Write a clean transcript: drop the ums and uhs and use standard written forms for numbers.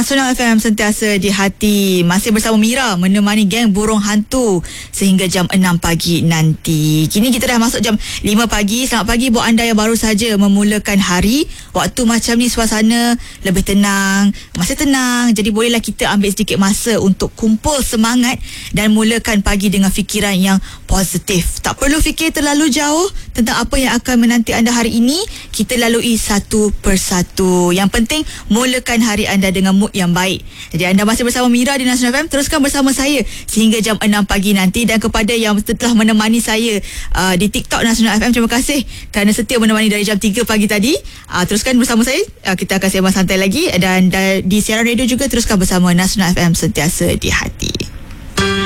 Nasional FM sentiasa di hati. Masih bersama Mira menemani geng burung hantu sehingga jam 6 pagi nanti. Kini kita dah masuk jam 5 pagi. Selamat pagi buat anda yang baru saja memulakan hari. Waktu macam ni suasana lebih tenang, masih tenang. Jadi bolehlah kita ambil sedikit masa untuk kumpul semangat dan mulakan pagi dengan fikiran yang positif. Tak perlu fikir terlalu jauh tentang apa yang akan menanti anda hari ini. Kita lalui satu persatu. Yang penting mulakan hari anda dengan mood yang baik. Jadi anda masih bersama Mira di Nasional FM. Teruskan bersama saya sehingga jam 6 pagi nanti. Dan kepada yang telah menemani saya di TikTok Nasional FM, terima kasih kerana setia menemani dari jam 3 pagi tadi. Teruskan bersama saya. Kita akan sembang santai lagi. Dan di siaran radio juga teruskan bersama Nasional FM sentiasa di hati.